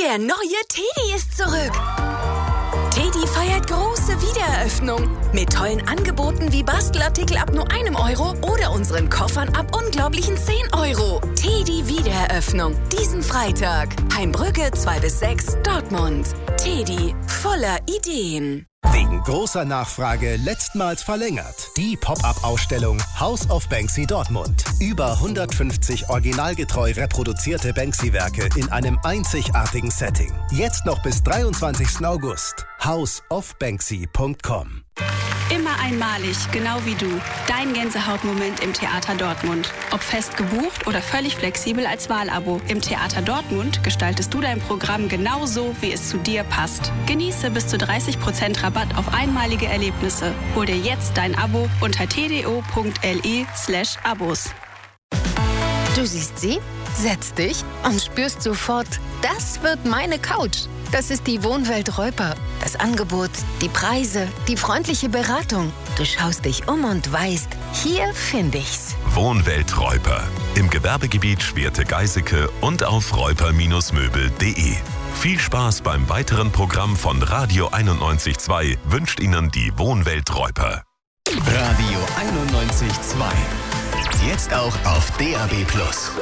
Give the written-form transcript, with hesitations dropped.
Der neue Teddy ist zurück. Teddy feiert große Wiedereröffnung mit tollen Angeboten wie Bastelartikel ab nur €1 oder unseren Koffern ab unglaublichen €10. Teddy Wiedereröffnung diesen Freitag. Heimbrücke 2-6 Dortmund. Teddy voller Ideen. Wegen großer Nachfrage letztmals verlängert. Die Pop-up-Ausstellung House of Banksy Dortmund. Über 150 originalgetreu reproduzierte Banksy-Werke in einem einzigartigen Setting. Jetzt noch bis 23. August. houseofbanksy.com. Immer einmalig, genau wie du. Dein Gänsehautmoment im Theater Dortmund. Ob fest gebucht oder völlig flexibel als Wahlabo. Im Theater Dortmund gestaltest du dein Programm genauso, wie es zu dir passt. Genieße bis zu 30% Rabatt auf einmalige Erlebnisse. Hol dir jetzt dein Abo unter tdo.li/Abos. Du siehst sie, setzt dich und spürst sofort, das wird meine Couch. Das ist die Wohnwelt Reuper. Das Angebot, die Preise, die freundliche Beratung. Du schaust dich um und weißt, hier finde ich's. Wohnwelt Reuper. Im Gewerbegebiet Schwerte-Geiseke und auf reuper-möbel.de. Viel Spaß beim weiteren Programm von Radio 91.2 wünscht Ihnen die Wohnwelt Reuper. Radio 91.2. Jetzt auch auf DAB+.